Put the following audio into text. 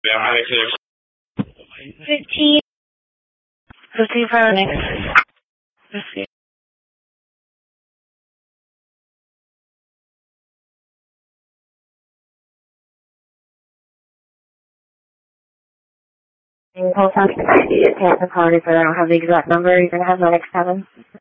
15. 15 for the next. Let's see. Hold on. You can't the party, but I don't have the exact number. You're going to have the next 7.